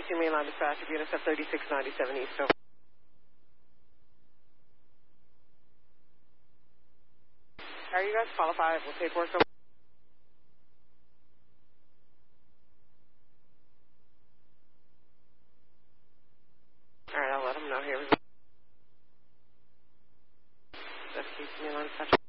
KC mainline dispatch of UNICEF 3697 East. Over. Are you guys qualified with paperwork? Over? All right, I'll let them know. Here we go. That's KC mainline dispatch.